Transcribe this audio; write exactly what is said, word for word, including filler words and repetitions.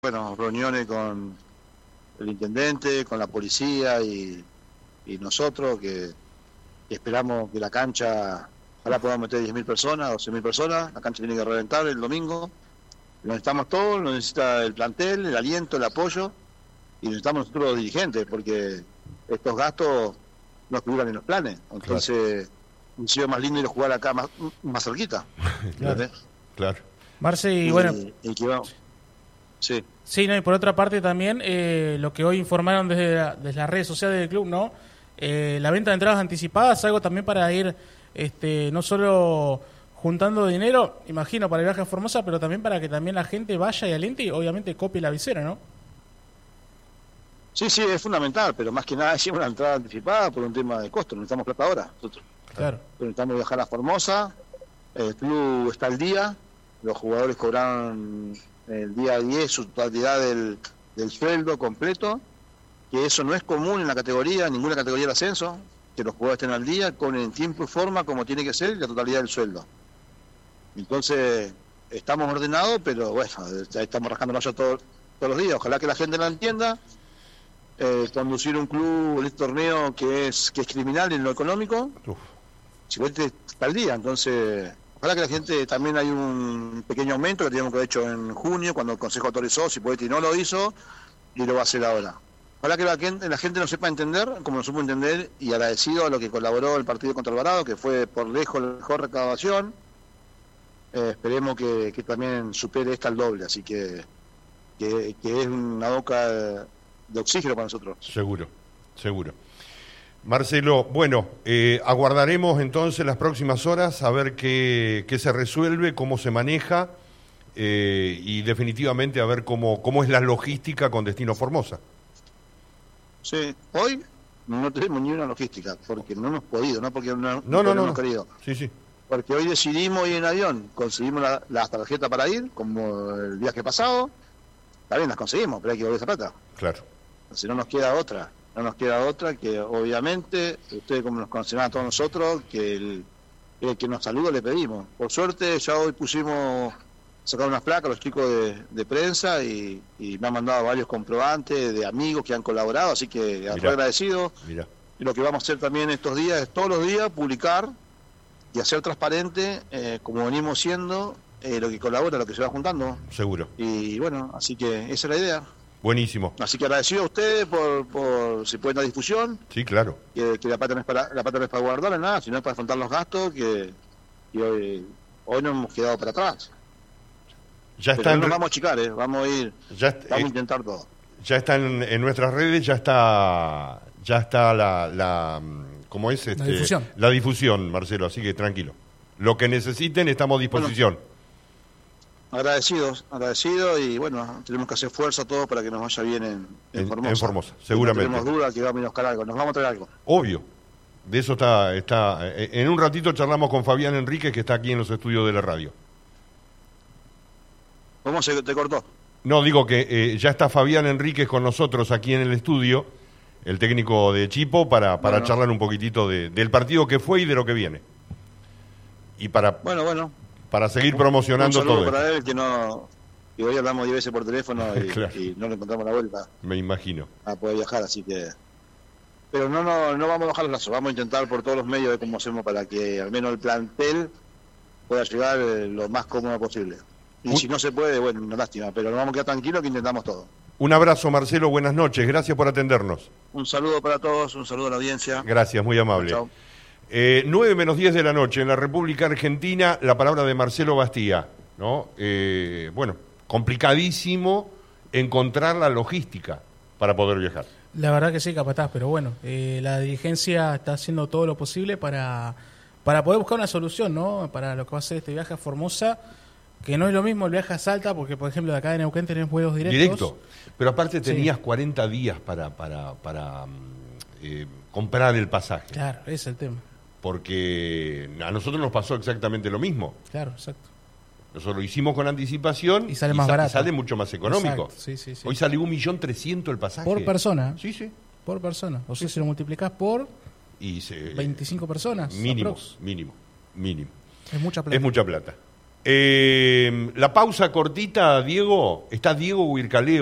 Bueno, reuniones con el intendente, con la policía y, y nosotros, que, que esperamos que la cancha, ojalá podamos meter diez mil personas, doce mil personas, la cancha tiene que reventar el domingo, lo necesitamos todos, lo necesita el plantel, el aliento, el apoyo, y necesitamos nosotros los dirigentes, porque estos gastos no figuran en los planes, entonces un sitio más lindo ir a jugar acá más, más cerquita. Claro, claro. Marce, y, y bueno... Y que vamos, sí. Sí, no, y por otra parte también, eh, lo que hoy informaron desde, la, desde las redes sociales del club, ¿no? Eh, la venta de entradas anticipadas, algo también para ir, este, no solo juntando dinero, imagino, para el viaje a Formosa, pero también para que también la gente vaya y aliente y obviamente copie la visera, ¿no? Sí, sí, es fundamental, pero más que nada es una entrada anticipada por un tema de costo, necesitamos plata ahora, nosotros. Claro. Necesitamos viajar a Formosa, el club está al día, los jugadores cobraron el día diez su totalidad del, del sueldo completo, que eso no es común en la categoría, en ninguna categoría de ascenso, que los jugadores estén al día, con el tiempo y forma como tiene que ser, la totalidad del sueldo. Entonces, estamos ordenados, pero bueno, ya estamos rascando la todos, todos los días, ojalá que la gente la entienda. Eh, conducir un club en este torneo que es que es criminal en lo económico, Uf. si vos está al día, entonces ojalá que la gente, también hay un pequeño aumento que teníamos que haber hecho en junio cuando el Consejo autorizó, si Poetti no lo hizo y lo va a hacer ahora. Ojalá que la gente, la gente lo sepa entender, como lo supo entender, y agradecido a lo que colaboró el partido contra Alvarado, que fue por lejos la mejor recaudación. Eh, esperemos que, que también supere esta al doble, así que, que, que es una boca de oxígeno para nosotros. Seguro, seguro. Marcelo, bueno, eh, aguardaremos entonces las próximas horas a ver qué, qué se resuelve, cómo se maneja eh, y definitivamente a ver cómo, cómo es la logística con destino Formosa. Sí, hoy no tenemos ni una logística, porque no hemos podido, no porque no, no, no, no, no hemos no. querido. Sí, sí. Porque hoy decidimos ir en avión, conseguimos la, la tarjeta para ir, como el viaje pasado, también las conseguimos, pero hay que volver esa plata. Claro. Si no nos queda otra, no nos queda otra que obviamente, ustedes como nos conocen a todos nosotros, que el, el que nos saluda le pedimos. Por suerte ya hoy pusimos, sacaron unas placas los chicos de, de prensa y, y me han mandado varios comprobantes de amigos que han colaborado, así que estoy agradecido. Mirá. Y lo que vamos a hacer también estos días es todos los días publicar y hacer transparente, eh, como venimos siendo, eh, lo que colabora, lo que se va juntando. Seguro. Y bueno, así que esa es la idea. Buenísimo. Así que agradecido a ustedes por, por si pueden dar difusión. Sí, claro. Que, que la plata no es para la plata no es para guardarla, nada, sino es para afrontar los gastos que, que hoy, hoy nos hemos quedado para atrás. Ya Pero está no en... nos vamos a achicar, ¿eh? Vamos a ir, ya, vamos eh, a intentar todo. Ya está en, en nuestras redes, ya está, ya está la, la ¿cómo es? Este, la difusión. La difusión, Marcelo, así que tranquilo. Lo que necesiten, estamos a disposición. Bueno, agradecidos, agradecidos y bueno, tenemos que hacer fuerza todos para que nos vaya bien en, en, en Formosa. En Formosa, seguramente. No tenemos duda que vamos a buscar algo, nos vamos a traer algo. Obvio, de eso está, está. En un ratito charlamos con Fabián Enríquez, que está aquí en los estudios de la radio. ¿Cómo se te cortó? No, digo que eh, ya está Fabián Enríquez con nosotros aquí en el estudio, el técnico de Chipo, para, para bueno. charlar un poquitito de, del partido que fue y de lo que viene. Y para... Bueno, bueno. Para seguir promocionando un todo. Para él, que no, que hoy hablamos diez veces por teléfono y, claro. y no le encontramos la vuelta. Me imagino. A poder viajar, así que. Pero no, no, no vamos a bajar los lazos, vamos a intentar por todos los medios de cómo hacemos para que al menos el plantel pueda llegar lo más cómodo posible. Y Un... si no se puede, bueno, una lástima, pero nos vamos a quedar tranquilos que intentamos todo. Un abrazo, Marcelo, buenas noches, gracias por atendernos. Un saludo para todos, un saludo a la audiencia. Gracias, muy amable. Chao. Eh, nueve menos diez de la noche en la República Argentina, la palabra de Marcelo Bastía, ¿no? Eh, bueno, complicadísimo encontrar la logística para poder viajar. La verdad que sí, capataz, pero bueno, eh, la dirigencia está haciendo todo lo posible para, para poder buscar una solución, ¿no? Para lo que va a ser este viaje a Formosa, que no es lo mismo el viaje a Salta, porque por ejemplo de acá de Neuquén tenés vuelos directos. Directo, pero aparte tenías sí. cuarenta días para, para, para eh, comprar el pasaje. Claro, ese es el tema. Porque a nosotros nos pasó exactamente lo mismo. Claro, exacto. Nosotros lo hicimos con anticipación y sale más y barato. Sale mucho más económico. Sí, sí, sí. Hoy sale un millón trescientos el pasaje. Por persona. Sí, sí. Por persona. O sea, sí. si lo multiplicás por y se, veinticinco personas. Mínimo, aprox. mínimo, mínimo. Es mucha plata. Es mucha plata. Eh, la pausa cortita, Diego. Está Diego Huircaleo.